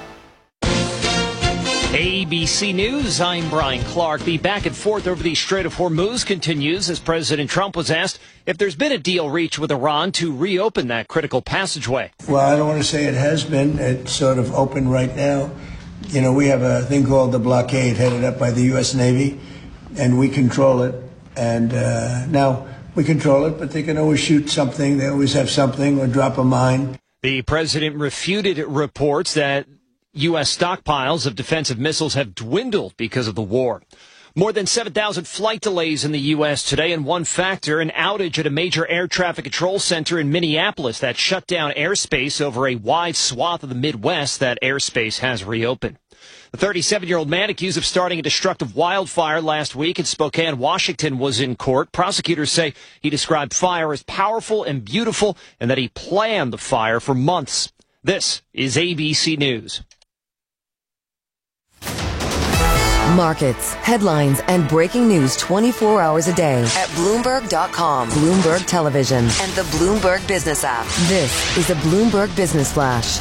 A B C News, I'm Brian Clark. The back and forth over the Strait of Hormuz continues as President Trump was asked if there's been a deal reached with Iran to reopen that critical passageway. Well, I don't want to say it has been. It's sort of open right now. You know, we have a thing called the blockade headed up by the U S Navy, and we control it. And uh, now we control it, but they can always shoot something. They always have something or drop a mine. The president refuted reports that U S stockpiles of defensive missiles have dwindled because of the war. More than seven thousand flight delays in the U S today, and one factor, an outage at a major air traffic control center in Minneapolis that shut down airspace over a wide swath of the Midwest. That airspace has reopened. The thirty-seven-year-old man accused of starting a destructive wildfire last week in Spokane, Washington, was in court. Prosecutors say he described fire as powerful and beautiful and that he planned the fire for months. This is A B C News. Markets, headlines, and breaking news twenty-four hours a day at Bloomberg dot com, Bloomberg Television, and the Bloomberg Business app. This is a Bloomberg Business Flash.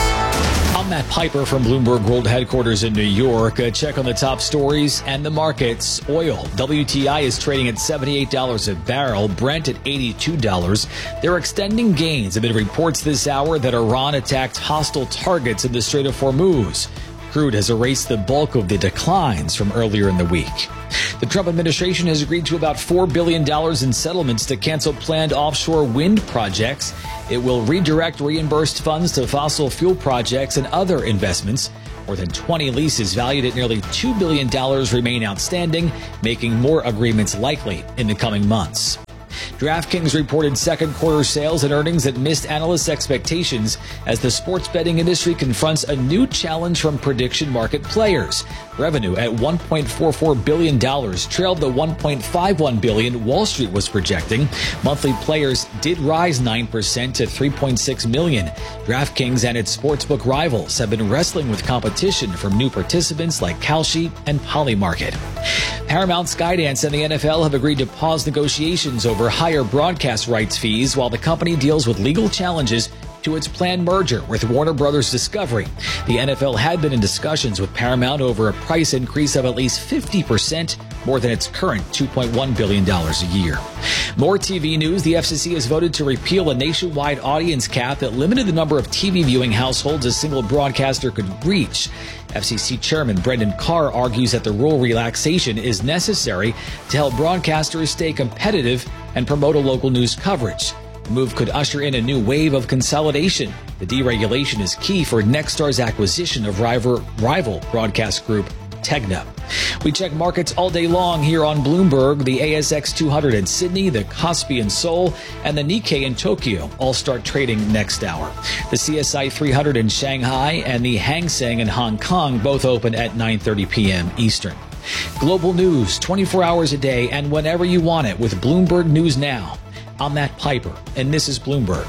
I'm Matt Piper from Bloomberg World Headquarters in New York. A check on the top stories and the markets. Oil, W T I is trading at seventy-eight dollars a barrel, Brent at eighty-two dollars. They're extending gains amid reports this hour that Iran attacked hostile targets in the Strait of Hormuz. Crude has erased the bulk of the declines from earlier in the week. The Trump administration has agreed to about four billion dollars in settlements to cancel planned offshore wind projects. It will redirect reimbursed funds to fossil fuel projects and other investments. More than twenty leases valued at nearly two billion dollars remain outstanding, making more agreements likely in the coming months. DraftKings reported second quarter sales and earnings that missed analysts' expectations as the sports betting industry confronts a new challenge from prediction market players. Revenue at one point four four billion dollars trailed the one point five one billion dollars Wall Street was projecting. Monthly players did rise nine percent to three point six million. DraftKings and its sportsbook rivals have been wrestling with competition from new participants like Kalshi and Polymarket. Paramount, Skydance, and the N F L have agreed to pause negotiations over higher broadcast rights fees while the company deals with legal challenges to its planned merger with Warner Brothers Discovery. The N F L had been in discussions with Paramount over a price increase of at least fifty percent, more than its current two point one billion dollars a year. More T V news. The F C C has voted to repeal a nationwide audience cap that limited the number of T V viewing households a single broadcaster could reach. F C C Chairman Brendan Carr argues that the rule relaxation is necessary to help broadcasters stay competitive and promote a local news coverage. The move could usher in a new wave of consolidation. The deregulation is key for Nexstar's acquisition of rival, rival broadcast group Tegna. We check markets all day long here on Bloomberg. The A S X two hundred in Sydney, the Kospi in Seoul, and the Nikkei in Tokyo all start trading next hour. The C S I three hundred in Shanghai and the Hang Seng in Hong Kong both open at nine thirty p.m. Eastern. Global news twenty-four hours a day and whenever you want it with Bloomberg News Now. I'm Matt Piper, and this is Bloomberg.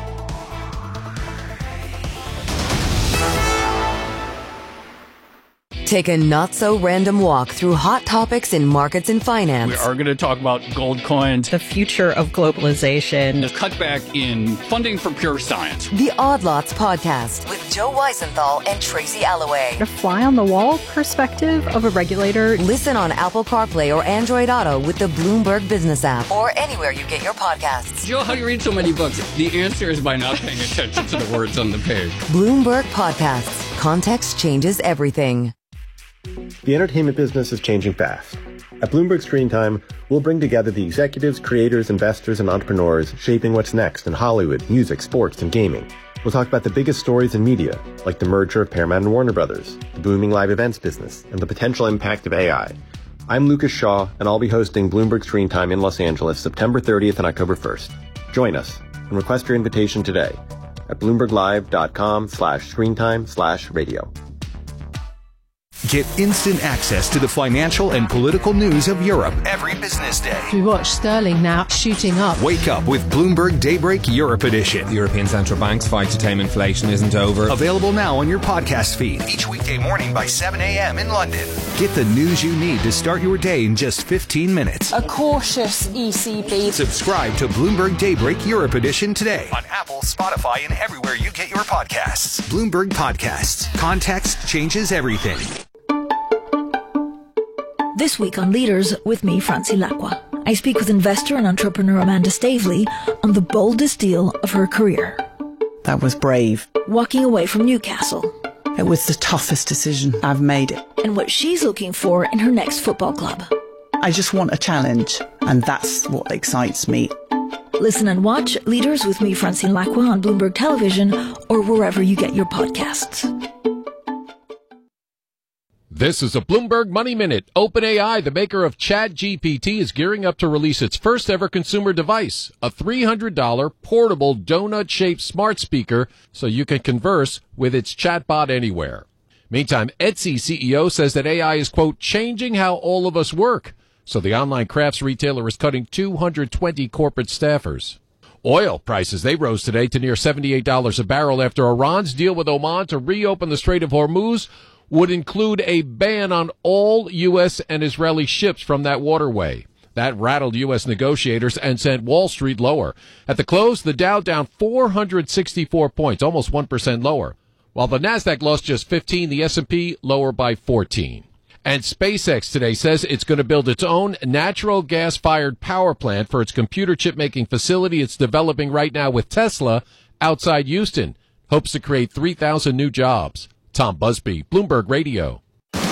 Take a not-so-random walk through hot topics in markets and finance. We are going to talk about gold coins, the future of globalization, the cutback in funding for pure science. The Odd Lots podcast with Joe Weisenthal and Tracy Alloway. A fly-on-the-wall perspective of a regulator. Listen on Apple CarPlay or Android Auto with the Bloomberg Business app or anywhere you get your podcasts. Joe, how do you read so many books? The answer is by not paying attention to the words on the page. Bloomberg Podcasts. Context changes everything. The entertainment business is changing fast. At Bloomberg Screen Time, we'll bring together the executives, creators, investors, and entrepreneurs shaping what's next in Hollywood, music, sports, and gaming. We'll talk about the biggest stories in media, like the merger of Paramount and Warner Brothers, the booming live events business, and the potential impact of A I. I'm Lucas Shaw, and I'll be hosting Bloomberg Screen Time in Los Angeles September thirtieth and October first. Join us and request your invitation today at bloomberglive.com slash screentime slash radio. Get instant access to the financial and political news of Europe every business day. We watch sterling now shooting up. Wake up with Bloomberg Daybreak Europe Edition. The European Central Bank's fight to tame inflation isn't over. Available now on your podcast feed each weekday morning by seven a.m. in London. Get the news you need to start your day in just fifteen minutes. A cautious E C B. Subscribe to Bloomberg Daybreak Europe Edition today on Apple, Spotify, and everywhere you get your podcasts. Bloomberg Podcasts. Context changes everything. This week on Leaders with me, Francie Lacqua. I speak with investor and entrepreneur Amanda Stavely on the boldest deal of her career. That was brave. Walking away from Newcastle. It was the toughest decision. I've made it. And what she's looking for in her next football club. I just want a challenge, and that's what excites me. Listen and watch Leaders with me, Francine Lacqua, on Bloomberg Television or wherever you get your podcasts. This is a Bloomberg Money Minute. OpenAI, the maker of ChatGPT, is gearing up to release its first ever consumer device, a three hundred dollars portable donut-shaped smart speaker so you can converse with its chatbot anywhere. Meantime, Etsy C E O says that A I is, quote, changing how all of us work. So the online crafts retailer is cutting two hundred twenty corporate staffers. Oil prices, they rose today to near seventy-eight dollars a barrel after Iran's deal with Oman to reopen the Strait of Hormuz would include a ban on all U S and Israeli ships from that waterway. That rattled U S negotiators and sent Wall Street lower. At the close, the Dow down four hundred sixty-four points, almost one percent lower. While the Nasdaq lost just fifteen, the S and P lower by fourteen. And SpaceX today says it's going to build its own natural gas-fired power plant for its computer chip-making facility it's developing right now with Tesla outside Houston. Hopes to create three thousand new jobs. Tom Busby, Bloomberg Radio.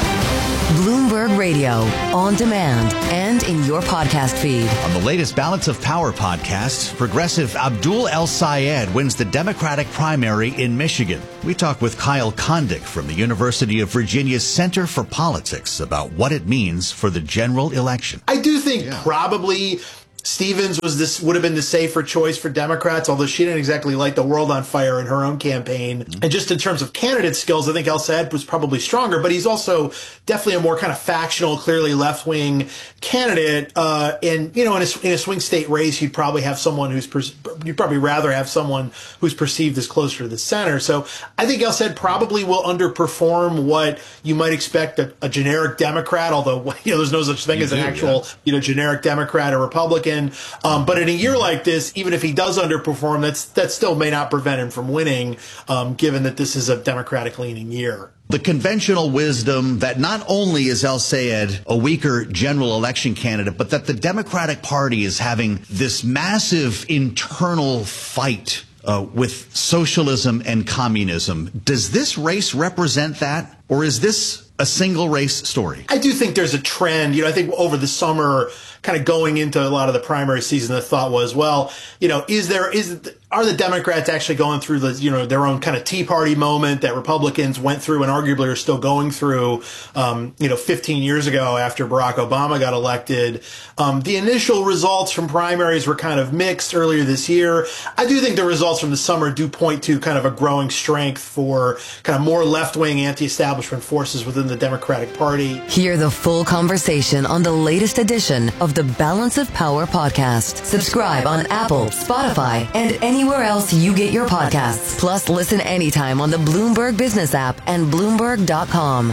Bloomberg Radio, on demand and in your podcast feed. On the latest Balance of Power podcast, progressive Abdul El-Sayed wins the Democratic primary in Michigan. We talk with Kyle Kondik from the University of Virginia's Center for Politics about what it means for the general election. I do think yeah. probably Stevens was this would have been the safer choice for Democrats, although she didn't exactly light the world on fire in her own campaign. Mm-hmm. And just in terms of candidate skills, I think El-Sayed was probably stronger, but he's also definitely a more kind of factional, clearly left-wing candidate. Uh, and, you know, in a, in a swing state race, you'd probably have someone who's, per, you'd probably rather have someone who's perceived as closer to the center. So I think El-Sayed probably will underperform what you might expect a, a generic Democrat, although, you know, there's no such thing you as do, an actual, yeah. you know, generic Democrat or Republican. Um, but in a year like this, even if he does underperform, that's that still may not prevent him from winning, um, given that this is a Democratic-leaning year. The conventional wisdom that not only is El-Sayed a weaker general election candidate, but that the Democratic Party is having this massive internal fight uh, with socialism and communism. Does this race represent that, or is this a single race story? I do think there's a trend. You know, I think over the summer, kind of going into a lot of the primary season, the thought was, well, you know, is there, is, are the Democrats actually going through the, you know, their own kind of Tea Party moment that Republicans went through and arguably are still going through, um, you know, fifteen years ago after Barack Obama got elected? Um, the initial results from primaries were kind of mixed earlier this year. I do think the results from the summer do point to kind of a growing strength for kind of more left-wing anti-establishment forces within the Democratic Party. Hear the full conversation on the latest edition of the Balance of Power podcast. Subscribe on Apple, Spotify, and anywhere else you get your podcasts. Plus, listen anytime on the Bloomberg Business app and Bloomberg dot com.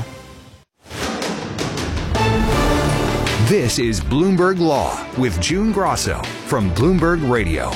This is Bloomberg Law with June Grosso from Bloomberg Radio.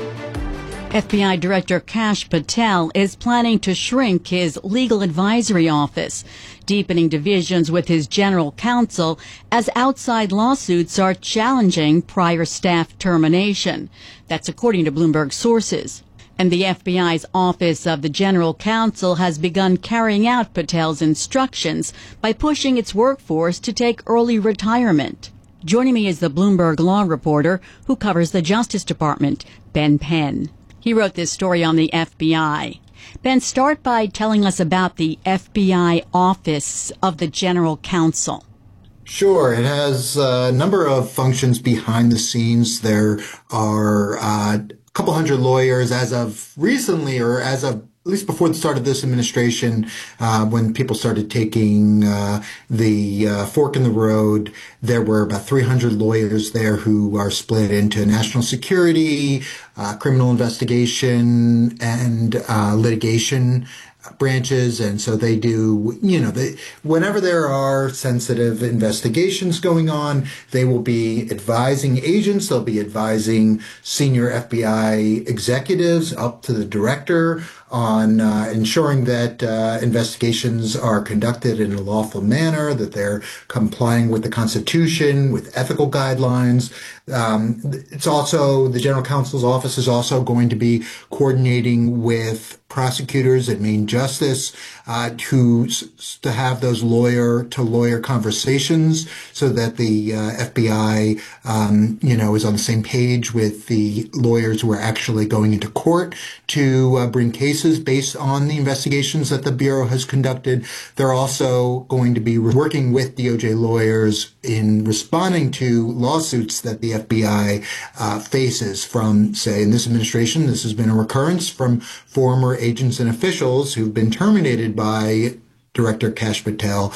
F B I Director Kash Patel is planning to shrink his legal advisory office, deepening divisions with his general counsel as outside lawsuits are challenging prior staff termination. That's according to Bloomberg sources. And the F B I's Office of the General Counsel has begun carrying out Patel's instructions by pushing its workforce to take early retirement. Joining me is the Bloomberg Law reporter who covers the Justice Department, Ben Penn. He wrote this story on the F B I. Ben, start by telling us about the F B I Office of the General Counsel. Sure. It has a number of functions behind the scenes. There are uh, a couple hundred lawyers as of recently, or as of at least before the start of this administration, uh, when people started taking uh, the uh, fork in the road, there were about three hundred lawyers there who are split into national security, uh, criminal investigation, and uh, litigation branches. And so they do, you know, they, whenever there are sensitive investigations going on, they will be advising agents, they'll be advising senior F B I executives up to the director on uh, ensuring that uh, investigations are conducted in a lawful manner, that they're complying with the Constitution, with ethical guidelines. Um, it's also, the General Counsel's office is also going to be coordinating with prosecutors and Main Justice uh, to to have those lawyer-to-lawyer conversations so that the uh, F B I, um, you know, is on the same page with the lawyers who are actually going into court to uh, bring cases based on the investigations that the Bureau has conducted. They're also going to be working with D O J lawyers in responding to lawsuits that the F B I uh, faces from, say, in this administration. This has been a recurrence from former agents and officials who've been terminated by Director Kash Patel.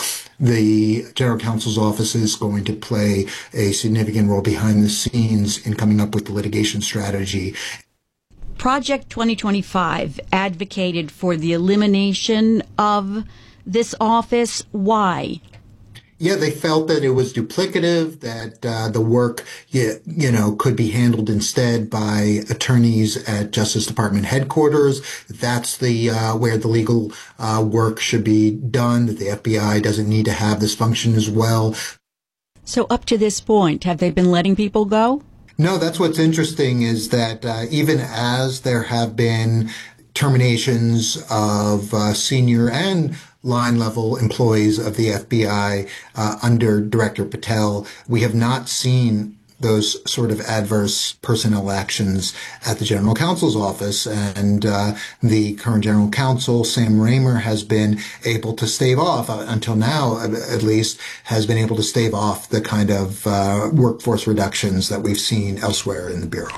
The General Counsel's office is going to play a significant role behind the scenes in coming up with the litigation strategy. Project twenty twenty-five advocated for the elimination of this office. Why? Yeah, they felt that it was duplicative, that uh, the work, you, you know, could be handled instead by attorneys at Justice Department headquarters. That's the uh, where the legal uh, work should be done, that the F B I doesn't need to have this function as well. So up to this point, have they been letting people go? No, that's what's interesting is that uh, even as there have been terminations of uh, senior and line-level employees of the F B I uh, under Director Patel, we have not seen those sort of adverse personnel actions at the General Counsel's office. And uh, the current General Counsel, Sam Raymer, has been able to stave off, uh, until now at least, has been able to stave off the kind of uh, workforce reductions that we've seen elsewhere in the Bureau.